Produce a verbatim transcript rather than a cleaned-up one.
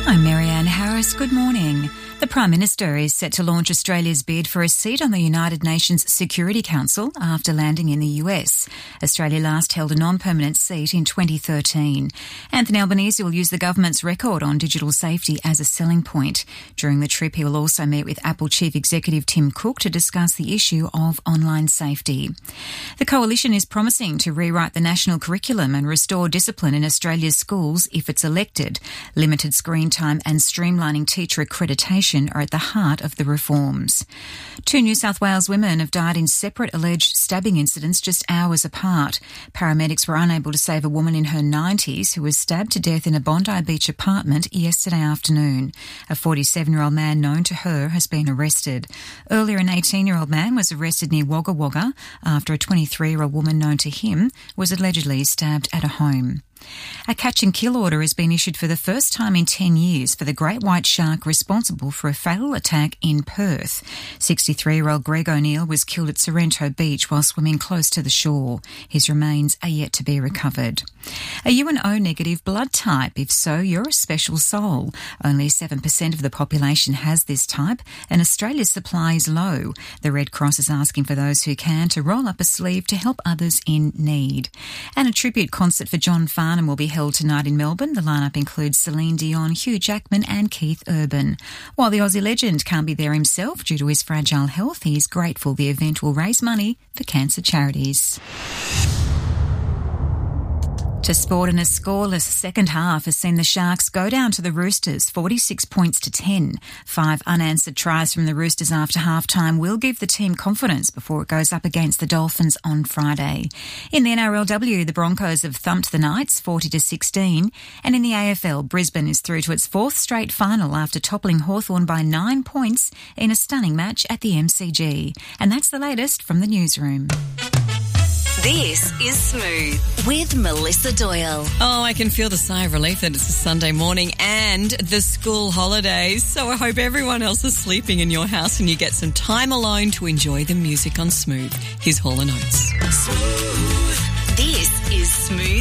I'm Marianne Harris. Good morning. The Prime Minister is set to launch Australia's bid for a seat on the United Nations Security Council after landing in the U S. Australia last held a non-permanent seat in twenty thirteen. Anthony Albanese will use the government's record on digital safety as a selling point. During the trip, he will also meet with Apple Chief Executive Tim Cook to discuss the issue of online safety. The Coalition is promising to rewrite the national curriculum and restore discipline in Australia's schools if it's elected. Limited screen time and streamlining teacher accreditation are at the heart of the reforms. Two New South Wales women have died in separate alleged stabbing incidents just hours apart. Paramedics were unable to save a woman in her nineties who was stabbed to death in a Bondi Beach apartment yesterday afternoon. A forty-seven-year-old man known to her has been arrested. Earlier, an eighteen-year-old man was arrested near Wagga Wagga after a twenty-three-year-old woman known to him was allegedly stabbed at a home. A catch and kill order has been issued for the first time in ten years for the great white shark responsible for a fatal attack in Perth. sixty-three-year-old Greg O'Neill was killed at Sorrento Beach while swimming close to the shore. His remains are yet to be recovered. Are you an O negative blood type? If so, you're a special soul. Only seven percent of the population has this type, and Australia's supply is low. The Red Cross is asking for those who can to roll up a sleeve to help others in need. And a tribute concert for John Farnham will be held tonight in Melbourne. The lineup includes Celine Dion, Hugh Jackman and Keith Urban. While the Aussie legend can't be there himself due to his fragile health, he is grateful the event will raise money for cancer charities. To sport, and a scoreless second half has seen the Sharks go down to the Roosters, forty-six points to ten. Five unanswered tries from the Roosters after half-time will give the team confidence before it goes up against the Dolphins on Friday. In the N R L W, the Broncos have thumped the Knights forty to sixteen, and in the A F L, Brisbane is through to its fourth straight final after toppling Hawthorn by nine points in a stunning match at the M C G. And that's the latest from the newsroom. This is Smooth with Melissa Doyle. Oh, I can feel the sigh of relief that it's a Sunday morning and the school holidays. So I hope everyone else is sleeping in your house and you get some time alone to enjoy the music on Smooth. Here's Hall and Oates. Smooth. This is Smooth